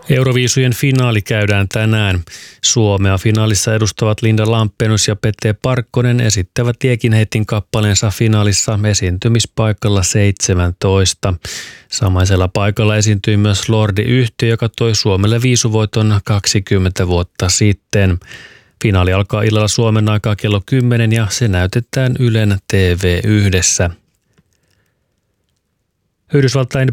Euroviisujen finaali käydään tänään. Suomea finaalissa edustavat Linda Lampenius ja Pete Parkkonen esittävät Tiekinheitin kappaleensa finaalissa esiintymispaikalla 17. Samaisella paikalla esiintyi myös Lordi-yhtye, joka toi Suomelle viisuvoiton 20 vuotta sitten. Finaali alkaa illalla Suomen aikaa kello 10 ja se näytetään Ylen TV1. Yhdysvaltain